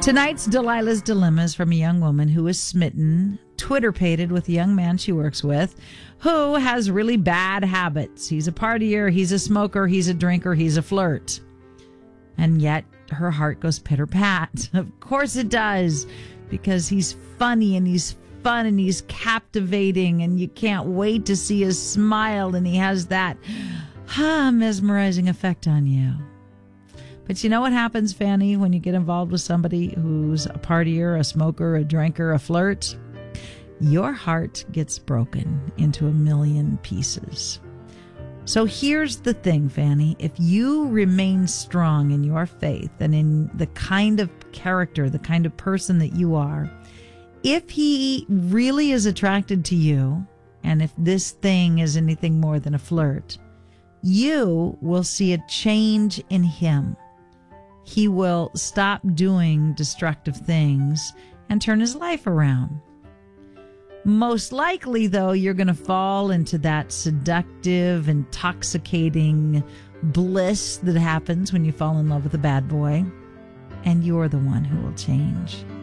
Tonight's Delilah's Dilemma is from a young woman who is smitten, Twitter-pated with a young man she works with who has really bad habits. He's a partier, he's a smoker, he's a drinker, he's a flirt. And yet her heart goes pitter-pat. Of course it does, because he's funny and he's fun and he's captivating and you can't wait to see his smile, and he has that mesmerizing effect on you. But you know what happens, Fanny, when you get involved with somebody who's a partier, a smoker, a drinker, a flirt? Your heart gets broken into a million pieces. So here's the thing, Fanny. If you remain strong in your faith and in the kind of character, the kind of person that you are, if he really is attracted to you, and if this thing is anything more than a flirt, you will see a change in him. He will stop doing destructive things and turn his life around. Most likely, though, you're going to fall into that seductive, intoxicating bliss that happens when you fall in love with a bad boy, and you're the one who will change.